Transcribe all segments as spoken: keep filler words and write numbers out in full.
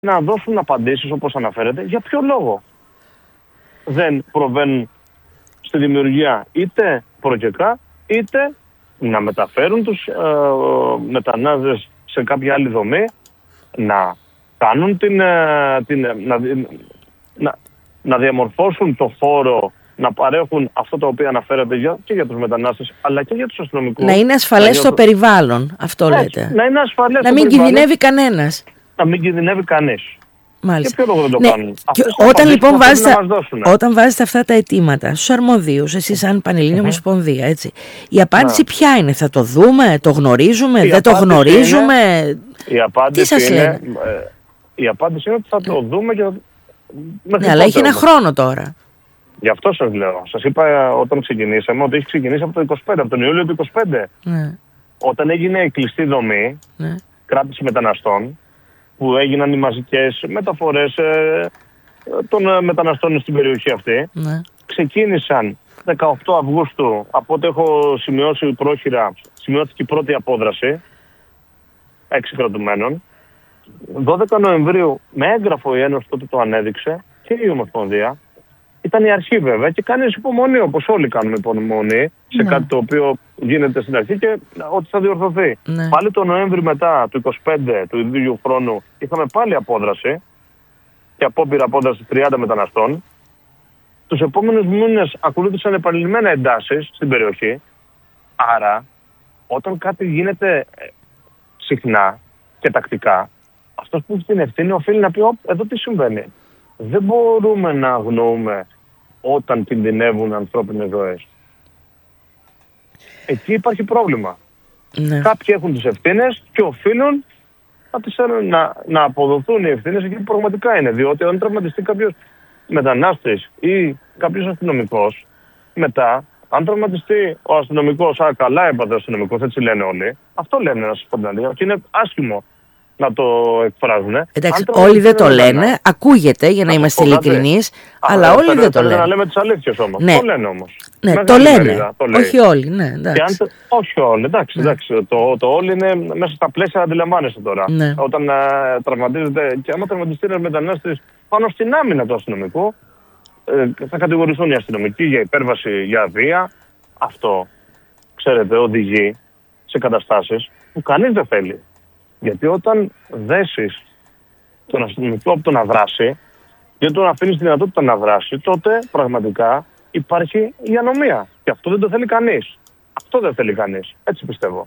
να δώσουν απαντήσεις, όπως αναφέρεται, για ποιο λόγο δεν προβαίνουν στη δημιουργία είτε προγεκά, είτε να μεταφέρουν τους ε, μετανάστες σε κάποια άλλη δομή, να κάνουν την, ε, την να, να, να διαμορφώσουν το χώρο, να παρέχουν αυτό το οποίο αναφέρεται για, και για τους μετανάστες, αλλά και για τους αστυνομικούς. Να είναι ασφαλές στο περιβάλλον, αυτό έτσι, λέτε. Να είναι ασφαλές. Να μην κινδυνεύει κανένας. Να μην κινδυνεύει κανείς. Μάλιστα. Και ποιο λόγο δεν το ναι. κάνουν. Όταν λοιπόν βάζετε, όταν βάζετε αυτά τα αιτήματα στους αρμοδίους, εσείς σαν Πανελλήνια mm-hmm. Ομοσπονδία, έτσι, η απάντηση yeah. ποια είναι? Θα το δούμε, το γνωρίζουμε, η δεν το γνωρίζουμε? Είναι, η απάντηση τι σας είναι, λένε? Ε, η απάντηση είναι ότι θα το δούμε και... Ναι, αλλά έχει ένα χρόνο τώρα. Γι' αυτό σας λέω. Σας είπα όταν ξεκινήσαμε ότι έχει ξεκινήσει από το είκοσι πέντε, από τον Ιούλιο του είκοσι πέντε. Ναι. Όταν έγινε η κλειστή δομή ναι. κράτηση μεταναστών, που έγιναν οι μαζικές μεταφορές ε, των μεταναστών στην περιοχή αυτή. Ναι. Ξεκίνησαν δεκαοκτώ Αυγούστου, από ό,τι έχω σημειώσει πρόχειρα, σημειώθηκε η πρώτη απόδραση έξι κρατουμένων. δώδεκα Νοεμβρίου, με έγγραφο η Ένωση τότε το ανέδειξε και η Ομοσπονδία. Ήταν η αρχή βέβαια και κάνεις υπομονή, όπως όλοι κάνουμε υπομονή σε ναι. κάτι το οποίο γίνεται στην αρχή και ότι θα διορθωθεί. Ναι. Πάλι το Νοέμβρη μετά του είκοσι πέντε του ίδιου χρόνου είχαμε πάλι απόδραση και απόπειρα απόδραση τριάντα μεταναστών. Τους επόμενους μήνες ακολούθησαν επανειλημμένα εντάσεις στην περιοχή. Άρα όταν κάτι γίνεται συχνά και τακτικά, αυτός που έχει την ευθύνη οφείλει να πει εδώ τι συμβαίνει. Δεν μπορούμε να αγνοούμε όταν κινδυνεύουν ανθρώπινες ζωές. Εκεί υπάρχει πρόβλημα. Ναι. Κάποιοι έχουν τις ευθύνες και οφείλουν να, τις, να, να αποδοθούν οι ευθύνες εκεί που πραγματικά είναι. Διότι αν τραυματιστεί κάποιος μετανάστης ή κάποιος αστυνομικός, μετά, αν τραυματιστεί ο αστυνομικός, α, καλά έπαθε ο αστυνομικός, έτσι λένε όλοι, αυτό λένε να σας πω την αλήθεια, και είναι άσχημο να το εκφράζουν. Εντάξει, όλοι δεν το λένε, λένε. Ακούγεται για να, να είμαστε ειλικρινείς, αλλά όλοι δεν το λένε. Να λέμε τις αλήθειες όμως. Ναι. Το λένε όμως. Ναι, το λένε. Το όχι όλοι, ναι, εντάξει. Το, όχι όλοι, εντάξει, ναι. εντάξει. Το, το όλοι είναι μέσα στα πλαίσια, αντιλαμβάνεσαι τώρα. Ναι. Όταν ε, τραυματίζεται, και άμα τραυματιστεί ένας μετανάστης πάνω στην άμυνα του αστυνομικού, ε, θα κατηγορηθούν οι αστυνομικοί για υπέρβαση, για βία. Αυτό, ξέρετε, οδηγεί σε καταστάσεις που κανείς δεν θέλει. Γιατί όταν δέσεις τον αστυνομικό από το να δράσει και τον αφήνεις τη δυνατότητα να δράσει, τότε πραγματικά υπάρχει η ανομία. Και αυτό δεν το θέλει κανείς. Αυτό δεν θέλει κανείς. Έτσι πιστεύω.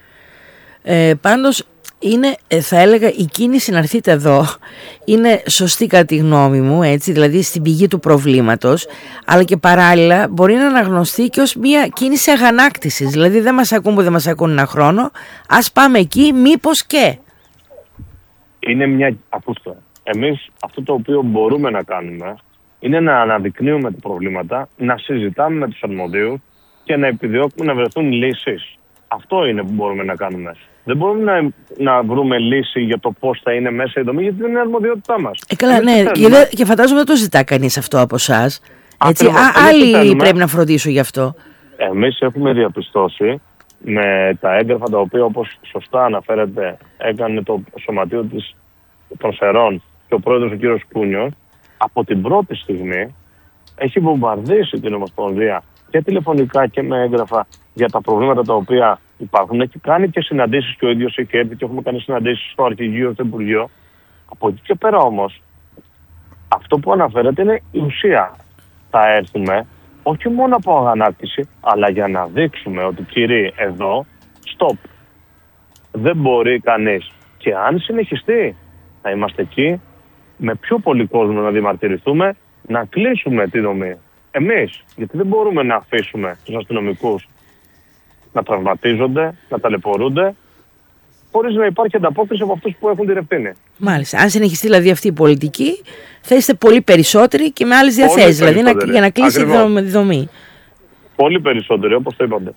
Ε, πάντως είναι, θα έλεγα, η κίνηση να έρθετε εδώ είναι σωστή κατά τη γνώμη μου, έτσι, δηλαδή στην πηγή του προβλήματος, αλλά και παράλληλα μπορεί να αναγνωστεί και ως μια κίνηση αγανάκτησης. Δηλαδή δεν μας ακούν που δεν μας ακούν ένα χρόνο, ας πάμε εκεί, μήπως και. Είναι μια, ακούστε, εμείς αυτό το οποίο μπορούμε να κάνουμε είναι να αναδεικνύουμε τα προβλήματα, να συζητάμε με τους αρμοδίους και να επιδιώκουμε να βρεθούν λύσεις. Αυτό είναι που μπορούμε να κάνουμε. Δεν μπορούμε να, να βρούμε λύση για το πώς θα είναι μέσα η δομή, γιατί δεν είναι αρμοδιότητά μας. Ε, καλά, ναι, και, δε, και φαντάζομαι δεν το ζητά κανείς αυτό από εσάς. Έτσι, α, άλλοι πρέπει να φροντίσουν γι' αυτό. Εμείς έχουμε διαπιστώσει με τα έγγραφα τα οποία, όπως σωστά αναφέρεται, έκανε το Σωματείο της των Σερών και ο πρόεδρος ο κύριος Κούνιος, από την πρώτη στιγμή έχει βομβαρδίσει την Ομοσπονδία και τηλεφωνικά και με έγγραφα για τα προβλήματα τα οποία υπάρχουν. Έχει κάνει και συναντήσεις και ο ίδιος έχει έρθει και έχουμε κάνει συναντήσεις στο Αρχηγείο, στο Υπουργείο. Από εκεί και πέρα όμως, αυτό που αναφέρεται είναι η ουσία. Θα έρθουμε όχι μόνο από αγανάκτηση, αλλά για να δείξουμε ότι κύριοι εδώ, stop. Δεν μπορεί κανείς. Και αν συνεχιστεί, θα είμαστε εκεί με πιο πολύ κόσμο να διαμαρτυρηθούμε, να κλείσουμε τη δομή. Εμείς, γιατί δεν μπορούμε να αφήσουμε τους αστυνομικούς να τραυματίζονται, να ταλαιπωρούνται, χωρίς να υπάρχει ανταπόκριση από αυτούς που έχουν την ευθύνη. Μάλιστα. Αν συνεχιστεί δηλαδή αυτή η πολιτική, θα είστε πολύ περισσότεροι και με άλλες διαθέσεις, δηλαδή να, για να κλείσει η δομή. Πολύ περισσότεροι, όπως το είπατε.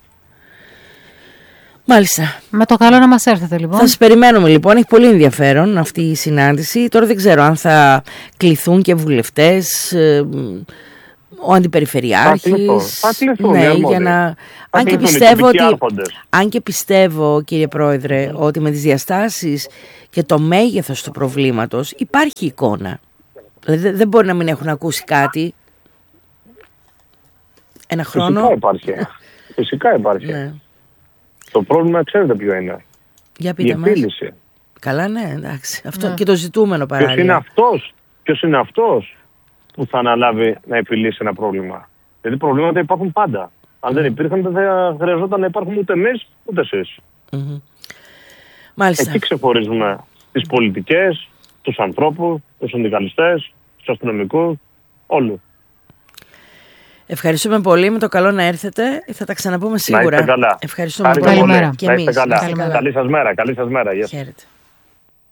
Μάλιστα. Με το καλό να μας έρθετε λοιπόν. Θα σας περιμένουμε λοιπόν, έχει πολύ ενδιαφέρον αυτή η συνάντηση. Τώρα δεν ξέρω αν θα κληθούν και βουλευτές, ο αντιπεριφερειάρχης. Θα κληθούν, ναι, για να... αν, και πιστεύω ότι... αν και πιστεύω, κύριε Πρόεδρε, mm. ότι με τις διαστάσεις και το μέγεθος του προβλήματος υπάρχει εικόνα. Δηλαδή δεν μπορεί να μην έχουν ακούσει κάτι. Ένα χρόνο. Φυσικά υπάρχει. Φυσικά υπάρχει. Ναι. Το πρόβλημα ξέρετε ποιο είναι. Για πείτε η επίλυση. Μας. Καλά, ναι, εντάξει. Αυτό ναι. Και το ζητούμενο παράλληλα. Ποιος είναι αυτός, ποιος είναι αυτός που θα αναλάβει να επιλύσει ένα πρόβλημα. Γιατί προβλήματα υπάρχουν πάντα. Αν mm. δεν υπήρχαν, δεν θα χρειαζόταν να υπάρχουν ούτε εμείς ούτε εσείς. Mm-hmm. Μάλιστα. Εκεί ξεχωρίζουμε τις πολιτικές, τους ανθρώπους, τους συνδικαλιστές, τους αστυνομικούς, όλους. Ευχαριστούμε πολύ. Με το καλό να έρθετε. Θα τα ξαναπούμε σίγουρα. Να είστε καλά. Ευχαριστούμε πολύ. Καλημέρα. Και εμείς. Να είστε καλά. Καλή σας μέρα. Καλή σας μέρα. Yes. Χαίρετε.